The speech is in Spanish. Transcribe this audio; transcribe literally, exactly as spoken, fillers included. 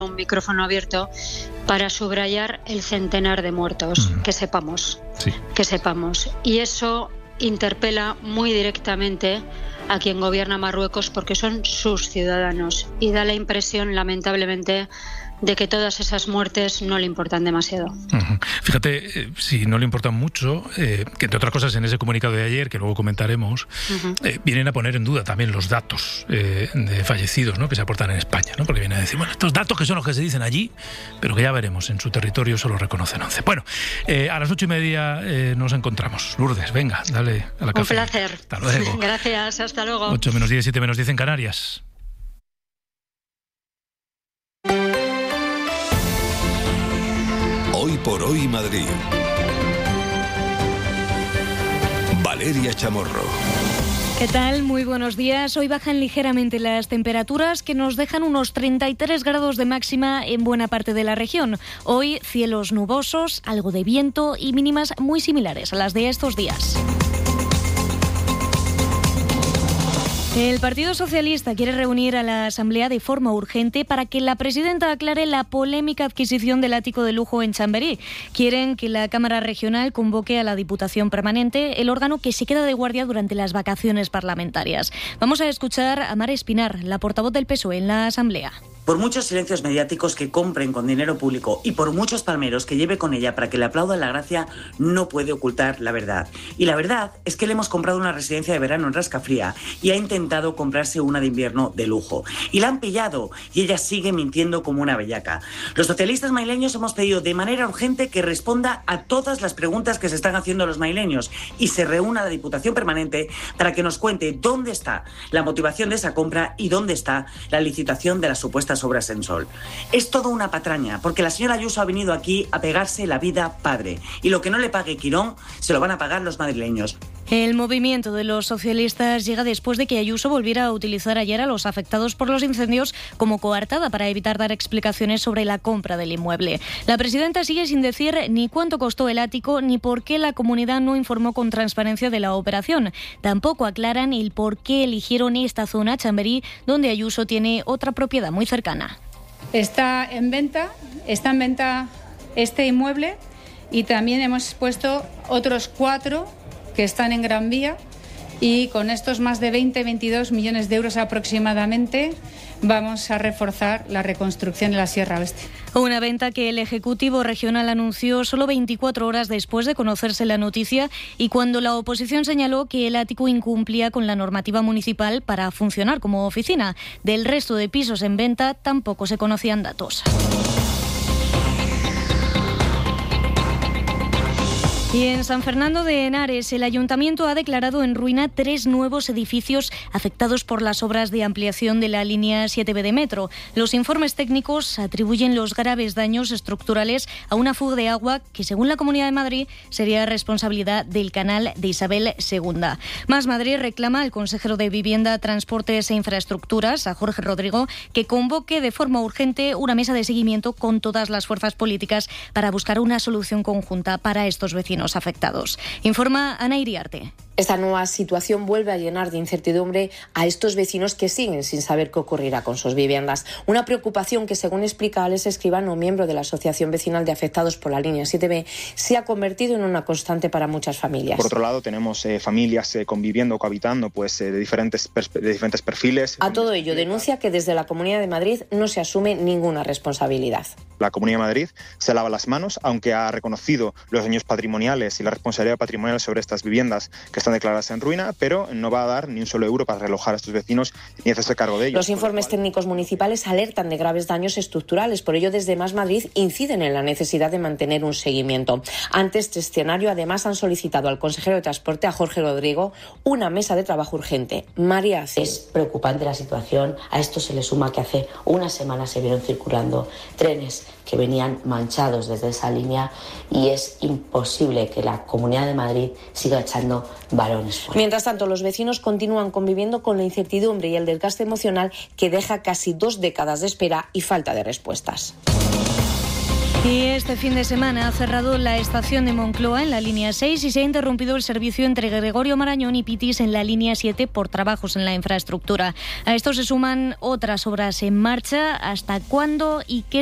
un micrófono abierto para subrayar el centenar de muertos, mm. que sepamos, sí. que sepamos. Y eso interpela muy directamente a quien gobierna Marruecos porque son sus ciudadanos y da la impresión, lamentablemente, de que todas esas muertes no le importan demasiado. Uh-huh. Fíjate, eh, si no le importan mucho, eh, que entre otras cosas en ese comunicado de ayer, que luego comentaremos, uh-huh. eh, vienen a poner en duda también los datos eh, de fallecidos, ¿no?, que se aportan en España, ¿no?, porque vienen a decir, bueno, estos datos que son los que se dicen allí, pero que ya veremos, en su territorio solo reconocen once. Bueno, eh, a las ocho y media eh, nos encontramos. Lourdes, venga, dale a la café. Un placer. Hasta luego. Gracias, hasta luego. ocho menos diez, siete menos diez en Canarias. Hoy por hoy Madrid. Valeria Chamorro. ¿Qué tal? Muy buenos días. Hoy bajan ligeramente las temperaturas que nos dejan unos treinta y tres grados de máxima en buena parte de la región. Hoy cielos nubosos, algo de viento y mínimas muy similares a las de estos días. El Partido Socialista quiere reunir a la Asamblea de forma urgente para que la presidenta aclare la polémica adquisición del ático de lujo en Chamberí. Quieren que la Cámara Regional convoque a la Diputación Permanente, el órgano que se queda de guardia durante las vacaciones parlamentarias. Vamos a escuchar a Mar Espinar, la portavoz del P S O E en la Asamblea. Por muchos silencios mediáticos que compren con dinero público y por muchos palmeros que lleve con ella para que le aplaudan la gracia, no puede ocultar la verdad. Y la verdad es que le hemos comprado una residencia de verano en Rascafría y ha intentado comprarse una de invierno de lujo. Y la han pillado y ella sigue mintiendo como una bellaca. Los socialistas maileños hemos pedido de manera urgente que responda a todas las preguntas que se están haciendo los maileños y se reúna la Diputación Permanente para que nos cuente dónde está la motivación de esa compra y dónde está la licitación de las supuestas obras en Sol. Es todo una patraña, porque la señora Ayuso ha venido aquí a pegarse la vida padre, y lo que no le pague Quirón se lo van a pagar los madrileños. El movimiento de los socialistas llega después de que Ayuso volviera a utilizar ayer a los afectados por los incendios como coartada para evitar dar explicaciones sobre la compra del inmueble. La presidenta sigue sin decir ni cuánto costó el ático ni por qué la comunidad no informó con transparencia de la operación. Tampoco aclaran el por qué eligieron esta zona, Chamberí, donde Ayuso tiene otra propiedad muy cercana. Está en venta, está en venta este inmueble y también hemos puesto otros cuatro que están en Gran Vía y con estos más de veinte, veintidós millones de euros aproximadamente vamos a reforzar la reconstrucción de la Sierra Oeste. Una venta que el Ejecutivo Regional anunció solo veinticuatro horas después de conocerse la noticia y cuando la oposición señaló que el ático incumplía con la normativa municipal para funcionar como oficina. Del resto de pisos en venta tampoco se conocían datos. Y en San Fernando de Henares, el Ayuntamiento ha declarado en ruina tres nuevos edificios afectados por las obras de ampliación de la línea siete be de metro. Los informes técnicos atribuyen los graves daños estructurales a una fuga de agua que, según la Comunidad de Madrid, sería responsabilidad del canal de Isabel segunda. Más Madrid reclama al consejero de Vivienda, Transportes e Infraestructuras, a Jorge Rodrigo, que convoque de forma urgente una mesa de seguimiento con todas las fuerzas políticas para buscar una solución conjunta para estos vecinos afectados. Informa Ana Iriarte. Esta nueva situación vuelve a llenar de incertidumbre a estos vecinos que siguen sin saber qué ocurrirá con sus viviendas. Una preocupación que, según explica Alex Escribano, miembro de la Asociación Vecinal de Afectados por la línea siete be, se ha convertido en una constante para muchas familias. Por otro lado, tenemos eh, familias eh, conviviendo, cohabitando, pues eh, de diferentes de diferentes perfiles. A todo ello, denuncia que desde la Comunidad de Madrid no se asume ninguna responsabilidad. La Comunidad de Madrid se lava las manos, aunque ha reconocido los daños patrimoniales y la responsabilidad patrimonial sobre estas viviendas que están declaradas en ruina, pero no va a dar ni un solo euro para realojar a estos vecinos ni hacerse cargo de ellos. Los informes cual... técnicos municipales alertan de graves daños estructurales, por ello desde Más Madrid inciden en la necesidad de mantener un seguimiento. Ante este escenario, además, han solicitado al consejero de Transporte, a Jorge Rodrigo, una mesa de trabajo urgente. María C. Es preocupante la situación. A esto se le suma que hace una semana se vieron circulando trenes que venían manchados desde esa línea y es imposible que la Comunidad de Madrid siga echando balones fuera. Mientras tanto, los vecinos continúan conviviendo con la incertidumbre y el desgaste emocional que deja casi dos décadas de espera y falta de respuestas. Y este fin de semana ha cerrado la estación de Moncloa en la línea seis y se ha interrumpido el servicio entre Gregorio Marañón y Pitis en la línea siete por trabajos en la infraestructura. A esto se suman otras obras en marcha. ¿Hasta cuándo y qué